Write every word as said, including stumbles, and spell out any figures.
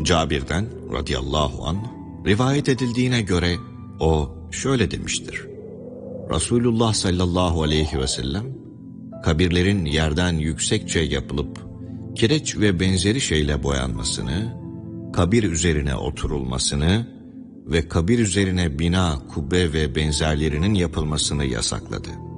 Cabir'den radıyallahu anh rivayet edildiğine göre o şöyle demiştir. Resulullah sallallahu aleyhi ve sellem, kabirlerin yerden yüksekçe yapılıp kireç ve benzeri şeyle boyanmasını, kabir üzerine oturulmasını ve kabir üzerine bina, kubbe ve benzerlerinin yapılmasını yasakladı.